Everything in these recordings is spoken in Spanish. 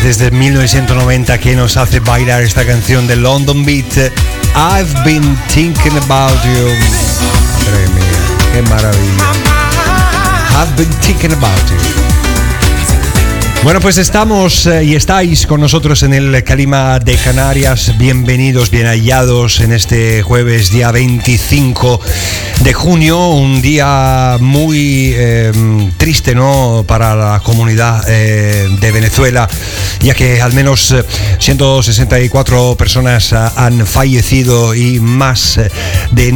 desde 1990 que nos hace bailar esta canción de London Beat, I've Been Thinking About You. Madre mía, qué maravilla. I've Been Thinking About You. Bueno, pues estamos y estáis con nosotros en el Calima de Canarias. Bienvenidos, bien hallados en este jueves, día 25 de junio. Un día muy triste, ¿no?, para la comunidad de Venezuela, ya que al menos 164 personas han fallecido y más de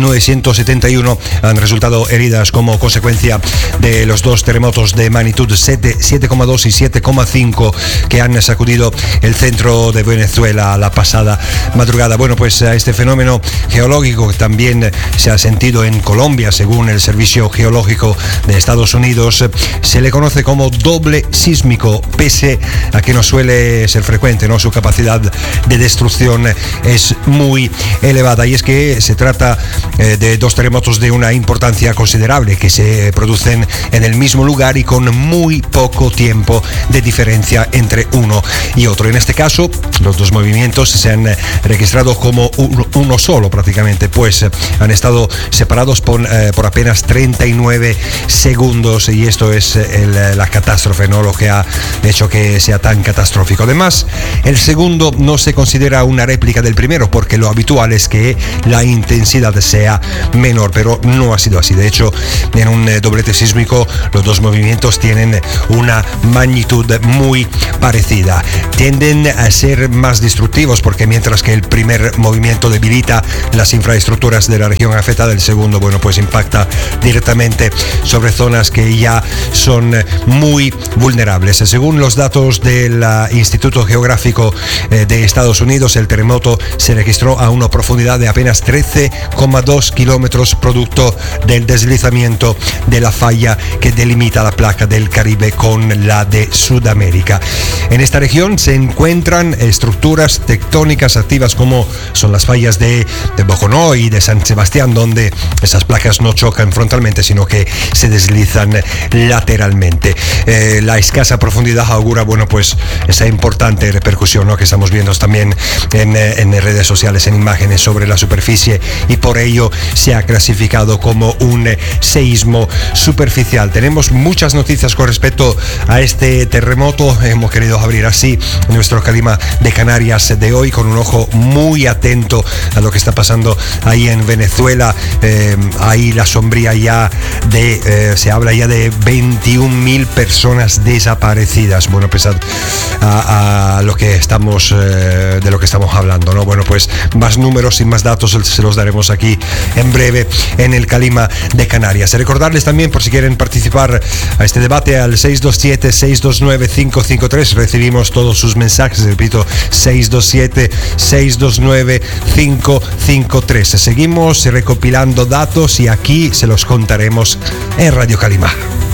971 han resultado heridas como consecuencia de los dos terremotos de magnitud 7,2 y 7,5 que han sacudido el centro de Venezuela la pasada madrugada. Bueno, pues a este fenómeno geológico que también se ha sentido en Colombia, según el Servicio Geológico de Estados Unidos, se le conoce como doble sísmico, pese a que no suele ser frecuente, ¿no? Su capacidad de destrucción es muy elevada, y es que se trata de dos terremotos de una importancia considerable que se producen en el mismo lugar y con muy poco tiempo de diferencia entre uno y otro. En este caso, los dos movimientos se han registrado como uno solo prácticamente, pues han estado separados por apenas 39 segundos, y esto es la catástrofe, ¿no?, lo que ha hecho que sea tan catastrófico. Además, el segundo no se considera una réplica del primero, porque lo habitual es que la intensidad sea menor, pero no ha sido así. De hecho, en un doblete sísmico los dos movimientos tienen una magnitud muy parecida. Tienden a ser más destructivos, porque mientras que el primer movimiento debilita las infraestructuras de la región afectada, el segundo, bueno, pues impacta directamente sobre zonas que ya son muy vulnerables. Según los datos del Instituto Geográfico de Estados Unidos, el terremoto se registró a una profundidad de apenas 13,2 kilómetros, producto del deslizamiento de la falla que delimita la placa del Caribe con la de Sudamérica. En esta región se encuentran estructuras tectónicas activas, como son las fallas de Boconó y de San Sebastián, donde esas placas no chocan frontalmente, sino que se deslizan lateralmente. La escasa profundidad augura, bueno, pues esa importante repercusión, ¿no?, que estamos viendo también en redes sociales, en imágenes sobre la superficie, y por ello se ha clasificado como un seísmo superficial. Tenemos muchas noticias con respecto a este terremoto. Hemos querido abrir así nuestro Calima de Canarias de hoy, con un ojo muy atento a lo que está pasando ahí en Venezuela. Ahí la sombría ya se habla ya de 21.000 personas desaparecidas. Bueno, pues a lo que estamos de lo que estamos hablando, ¿no? Bueno, pues más números y más datos se los daremos aquí en breve en el Calima de Canarias. Recordarles también, por si quieren participar a este debate, al 627-629-553. Recibimos todos sus mensajes, repito, 627-629-553. Seguimos recopilando datos y aquí se los contaremos en Radio Calima.